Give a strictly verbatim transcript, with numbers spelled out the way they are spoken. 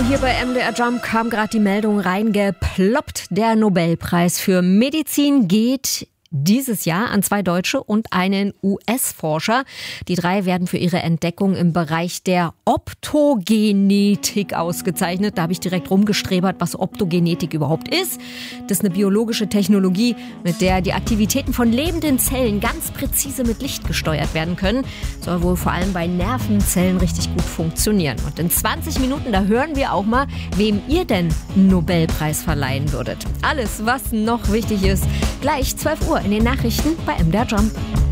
Hier bei M D R Jump kam gerade die Meldung reingeploppt. Der Nobelpreis für Medizin geht dieses Jahr an zwei Deutsche und einen U S-Forscher. Die drei werden für ihre Entdeckung im Bereich der Optogenetik ausgezeichnet. Da habe ich direkt rumgestrebert, was Optogenetik überhaupt ist. Das ist eine biologische Technologie, mit der die Aktivitäten von lebenden Zellen ganz präzise mit Licht gesteuert werden können. Soll wohl vor allem bei Nervenzellen richtig gut funktionieren. Und in zwanzig Minuten, da hören wir auch mal, wem ihr denn einen Nobelpreis verleihen würdet. Alles, was noch wichtig ist, gleich zwölf Uhr in den Nachrichten bei M D R Jump.